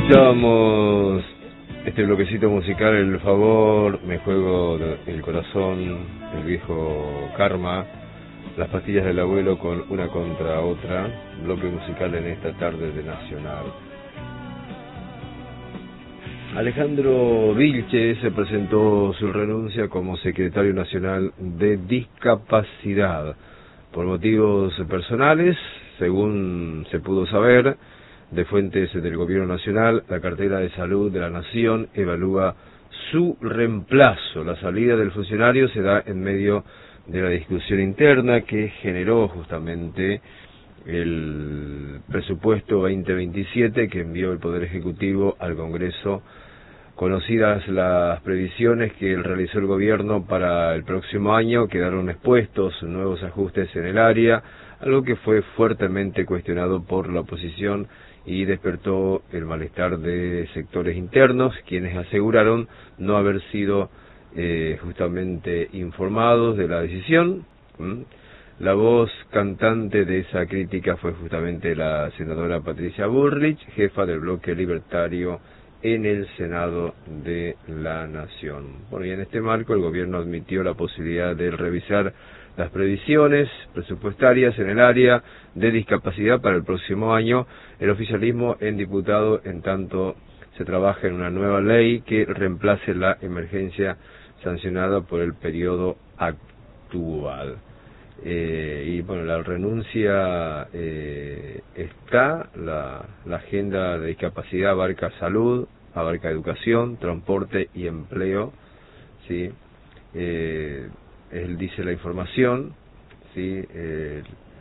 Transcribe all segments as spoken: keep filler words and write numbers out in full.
Escuchábamos este bloquecito musical, El Favor, Me Juego el Corazón, El Viejo Karma, Las Pastillas del Abuelo con Una Contra Otra, bloque musical en esta tarde de Nacional. Alejandro Vilches se presentó su renuncia como secretario nacional de discapacidad por motivos personales, según se pudo saber de fuentes del Gobierno Nacional. La cartera de Salud de la Nación evalúa su reemplazo. La salida del funcionario se da en medio de la discusión interna que generó justamente el presupuesto veinte veintisiete que envió el Poder Ejecutivo al Congreso. Conocidas las previsiones que realizó el Gobierno para el próximo año, quedaron expuestos nuevos ajustes en el área, algo que fue fuertemente cuestionado por la oposición y despertó el malestar de sectores internos, quienes aseguraron no haber sido eh, justamente informados de la decisión. ¿Mm? La voz cantante de esa crítica fue justamente la senadora Patricia Bullrich, jefa del bloque libertario en el Senado de la Nación. Bueno, y en este marco el gobierno admitió la posibilidad de revisar las previsiones presupuestarias en el área de discapacidad para el próximo año. El oficialismo en diputado, en tanto, se trabaja en una nueva ley que reemplace la emergencia sancionada por el periodo actual. Eh, y bueno, la renuncia eh, está, la, la agenda de discapacidad abarca salud, abarca educación, transporte y empleo, ¿sí? Eh, él dice la información, ¿sí? El,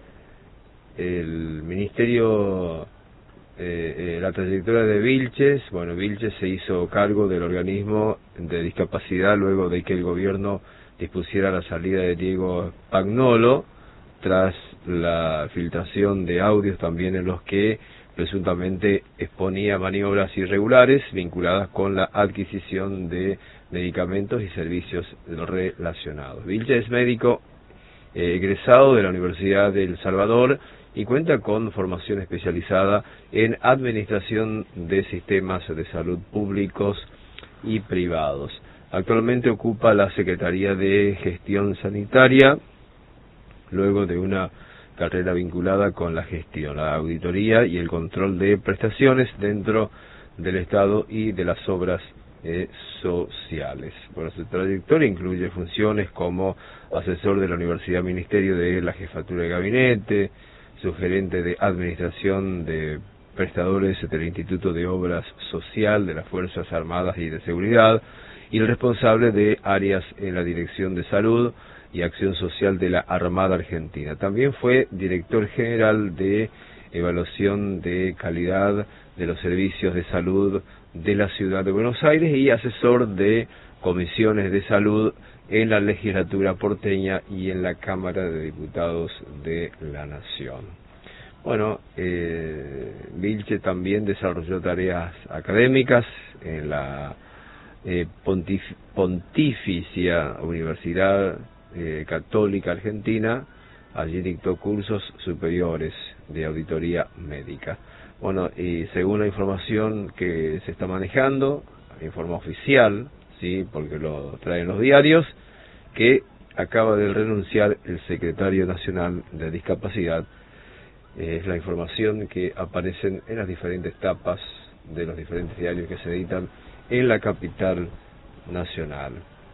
el ministerio, eh, eh, la trayectoria de Vilches, bueno, Vilches se hizo cargo del organismo de discapacidad luego de que el gobierno dispusiera la salida de Diego Spagnolo, tras la filtración de audios también en los que presuntamente exponía maniobras irregulares vinculadas con la adquisición de medicamentos y servicios relacionados. Vilches es médico eh, egresado de la Universidad de El Salvador y cuenta con formación especializada en administración de sistemas de salud públicos y privados. Actualmente ocupa la Secretaría de Gestión Sanitaria, luego de una carrera vinculada con la gestión, la auditoría y el control de prestaciones dentro del Estado y de las obras eh, sociales. Bueno, su trayectoria incluye funciones como asesor de la Universidad Ministerio de la Jefatura de Gabinete, sugerente de Administración de Prestadores del Instituto de Obras Social de las Fuerzas Armadas y de Seguridad, y el responsable de áreas en la Dirección de Salud y Acción Social de la Armada Argentina. También fue director general de Evaluación de Calidad de los Servicios de Salud de la Ciudad de Buenos Aires y asesor de comisiones de salud en la legislatura porteña y en la Cámara de Diputados de la Nación. Bueno, eh, Vilche también desarrolló tareas académicas en la Eh, Pontif Pontificia Universidad eh, Católica Argentina. Allí dictó cursos superiores de auditoría médica. Bueno, y según la información que se está manejando, informa oficial, sí, porque lo traen los diarios, que acaba de renunciar el secretario nacional de discapacidad. Eh, es la información que aparece en las diferentes tapas de los diferentes diarios que se editan en la capital nacional.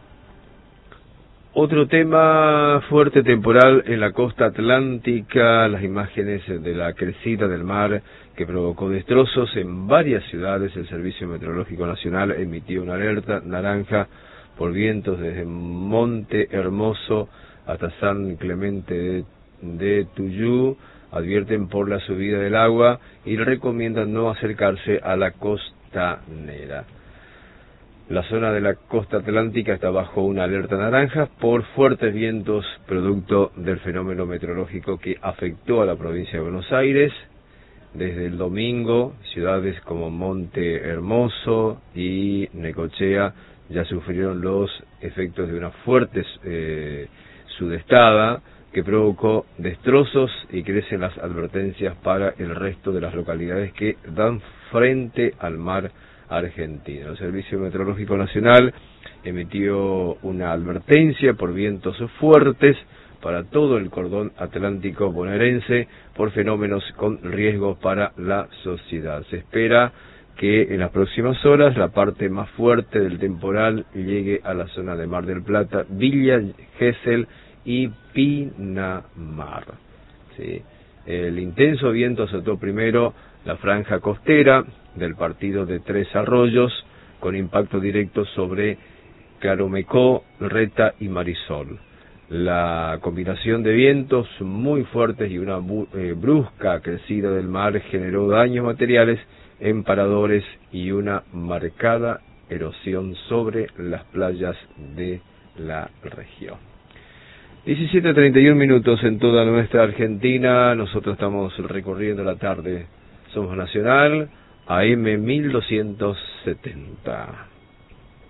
Otro tema, fuerte temporal en la costa atlántica, las imágenes de la crecida del mar que provocó destrozos en varias ciudades. El Servicio Meteorológico Nacional emitió una alerta naranja por vientos desde Monte Hermoso hasta San Clemente de, de Tuyú. Advierten por la subida del agua y recomiendan no acercarse a la costanera. La zona de la costa atlántica está bajo una alerta naranja por fuertes vientos producto del fenómeno meteorológico que afectó a la provincia de Buenos Aires. Desde el domingo, ciudades como Monte Hermoso y Necochea ya sufrieron los efectos de una fuerte eh, sudestada que provocó destrozos y crecen las advertencias para el resto de las localidades que dan frente al mar argentino. El Servicio Meteorológico Nacional emitió una advertencia por vientos fuertes para todo el cordón atlántico bonaerense por fenómenos con riesgo para la sociedad. Se espera que en las próximas horas la parte más fuerte del temporal llegue a la zona de Mar del Plata, Villa Gesell y Pinamar. ¿Sí? El intenso viento azotó primero la franja costera del partido de Tres Arroyos, con impacto directo sobre Claromecó, Reta y Marisol. La combinación de vientos muy fuertes y una eh, brusca crecida del mar generó daños materiales en paradores y una marcada erosión sobre las playas de la región. diecisiete treinta y un minutos en toda nuestra Argentina. Nosotros estamos recorriendo la tarde. Somos Nacional, A M mil doscientos setenta.